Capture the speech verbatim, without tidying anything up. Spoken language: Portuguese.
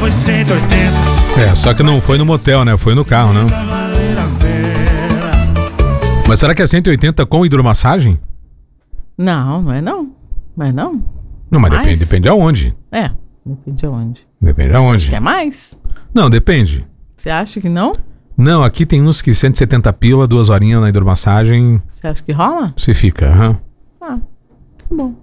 Foi cento e oitenta. É, só que não foi no motel, né? Foi no carro, né? Mas será que é cento e oitenta com hidromassagem? Não, não é não. Não é não. Não, mas Mais? depende, depende aonde. É, depende aonde. Depende aonde. Quer mais? Não, depende. Você acha que não? Não, aqui tem uns que cento e setenta pila, duas horinhas na hidromassagem. Você acha que rola? Você fica, aham. Ah, tá bom.